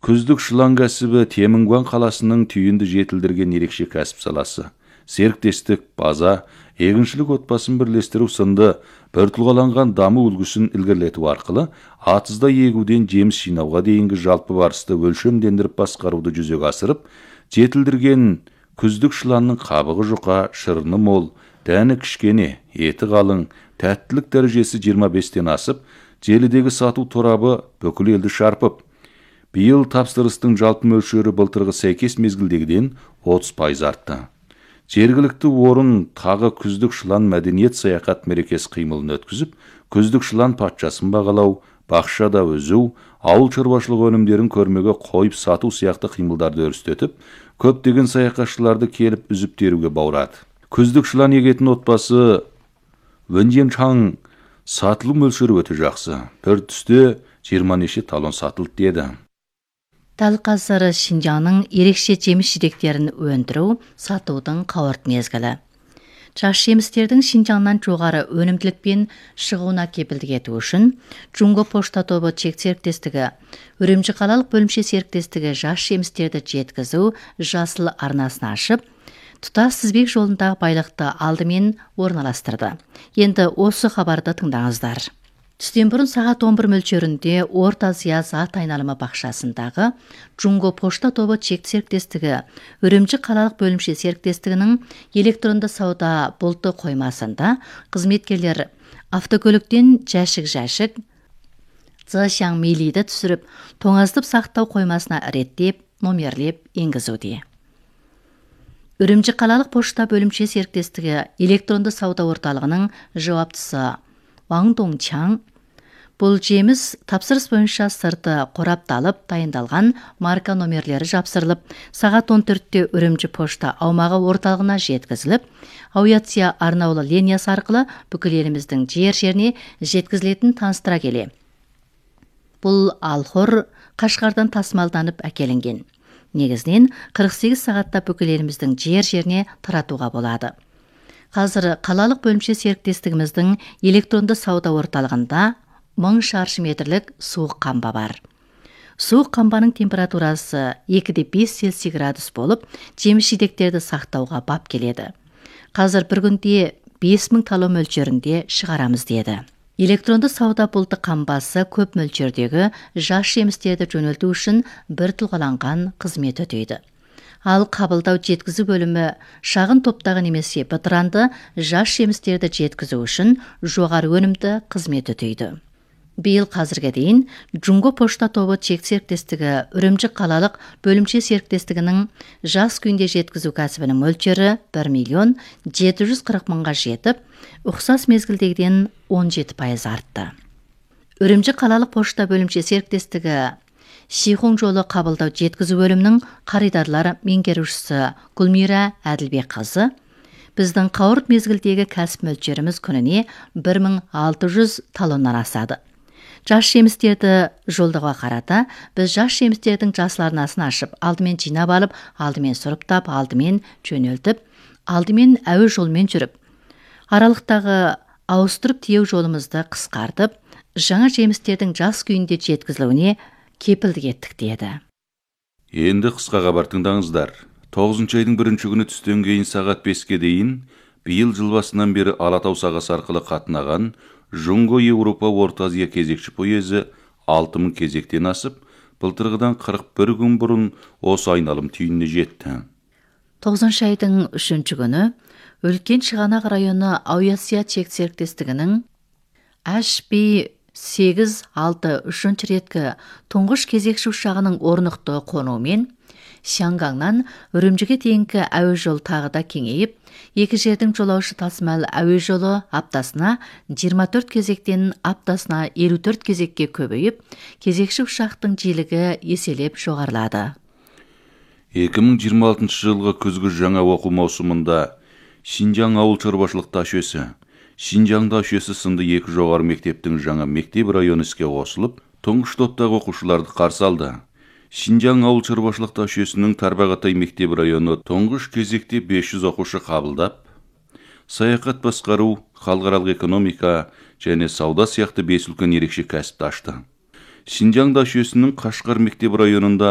Күздік шылан кәсібі Темірбан қаласының түйінді жетілдірген ерекше кәсіп саласы. Серіктестік, база, егіншілік отбасын бірлестіру сынды біртұлғаланған даму үлгісін ілгерілету арқылы атызда егуден жеміс жинауға дейінгі жалпы барысты өлшемдендіріп басқаруды жүзеге асырып, жетілдірген күздік шыланның қабығы жұқа, шырыны мол, дәні кішкене, еті қалың, тәттілік дәрежесі 25-тен асып, желідегі сату торабы бүкіл елді шарпып, биыл тапсырыстың жалпы мөлшері былтырғы сәйкес мезгілдегіден 30% артты. Жергілікті орын тағы күздік шылан мәдениет саяхат мерекесі қимылын өткізіп, күздік шылан патшасын бағалау, бақшада өзу, ауыл шаруашылық өнімдерін көрмеге қойып сату сияқты қимылдарды өрістетіп, көптеген саяхатшыларды келіп үзіп теруге баурады. Күздік шылан егетін отбасы Венженчаң сатылу мөлшері өте жақсы. Бір түсте 20 неше талон сатылды деді. Дәл қазір Шинжаңның ерекше жеміс-жидектерін өндіру, сатудың қауырт мезгілі. Жас жемістердің Шинжаңнан жоғары өнімділікпен шығуына кепілдік ету үшін Джунго пошта тобы чек серіктестігі, Үрімжі қалалық бөлімше серіктестігі жас жемістерді жеткізу жасыл арнасын ашып, тұтас тізбек жолындағы байлықты алдымен орналастырды. Енді осы хабарды тыңдаңыздар. Түстен бұрын сағат 11 мөлшерінде Орта Азия зат айналымы бақшасындағы Джунго пошта тобы чек серіктестігі, Үрімжі қалалық бөлімше серіктестігінің электронды сауда бұлты қоймасында қызметкерлер автокөліктен жәшік Цзышяң мейлиді түсіріп, тоңазытып сақтау қоймасына реттеп, номерлеп енгізуде. Үрімжі қалалық пошта бөлімше серіктестігі электронды сауда орталығының жауаптысы Ваң Доңчаң бұл жеміс тапсырыс бойынша сырты қорапталып, дайындалған марка номерлері жапсырылып, сағат 14-те Үрімжі пошта аумағы орталығына жеткізіліп, Ауяция арнаулы линиясы арқылы бүкіл еліміздің жер-жеріне жеткізілетін таныстыра келе. Бұл алхор Қашқардан тасымалданып әкелінген. Негізінен 48 сағатта бүкіл еліміздің жер-жеріне таратуға болады. Қазір қалалық бөлімше серіктестігіміздің электронды сауда орталығында 1000 шаршы метрлік суық қамба бар. Суық қамбаның температурасы 2-5 Цельсий градус болып, жеміс-жидектерді сақтауға бап келеді. Қазір бір күнде 5000 талон мөлшерінде шығарамыз деді. Электронды сауда бұлты қамбасы көп мөлшердегі жас жемістерді жөнелту үшін бір тұлғаланған қызмет өтейді. Ал қабылдау жеткізу бөлімі шағын топтағы немесе бытыранды жас жемістерді жеткізу үшін жоғары өнімді қызмет өтейді. Биыл қазірге дейін Джунго пошта тобы чек серіктестігі Үрімжі қалалық бөлімше серіктестігінің жас күйінде жеткізу кәсібінің мөлшері 1.740.000-ға жетіп, ұқсас мезгілдегіден 17% артты. Үрімжі қалалық пошта бөлімше серіктестігі Шихоң жолы қабылдау жеткізу бөлімінің қаридарлар меңгерушісі Гүлмира Әділбек қызы, біздің қауырт мезгілдегі кәсіп мөлшеріміз күніне 1600 талоннан асады. Жас жемістерді жолдауға қарата, біз жас жемістердің жасыл арнасын ашып, алдымен жинап алып, алдымен сұрыптап, алдымен жөнелтіп, алдымен әуе жолмен жүріп, аралықтағы ауыстырып теу жолымызды қысқартып, жаңа жемістердің жас күйінде жеткізілуіне кепілдік еттік деді. Енді қысқа хабар тыңдаңыздар. 9 айдың 1-ші күні түстен кейін сағат 5-ке дейін биыл жыл басынан бері Алатау сағасы арқылы қатынаған Джунго Еуропа Орта Азия кезекші пойызы 6000 кезектен асып, былтырғыдан 41 күн бұрын осы айналым түйініне жетті. 9 айдың 3-ші күні Үлкен Шығанақ районы Ауяция чек серіктестігінің HB-863 реткі тұңғыш кезекші ұшағының орнықты қонуымен Шаңғаңнан Үрімжіге дейінгі әуе жол тағы да кеңейіп, екі жердің жолаушы тасымал әуе жолы аптасына 24 кезектен аптасына 54 кезекке көбейіп, кезекші ұшақтың жиілігі еселеп жоғарылады. 2026 жылғы күзгі жаңа оқу маусымында Шинжаң ауыл шаруашылық ташөсі, Шинжаң ташөсі сынды екі жоғары мектептің жаңа мектеп районы іске қосылып, тұңғыш топтағы оқушыларды қарсы алды. Шинжаң ауыл шаруашылық ташөсінің Тарбағатай мектеп районы тұңғыш кезекте 500 оқушы қабылдап, саяхат басқару, халықаралық экономика және сауда сияқты 5 үлкен ерекше кәсіпті ашты. Шинжаң ташөсінің Қашқар мектеп районында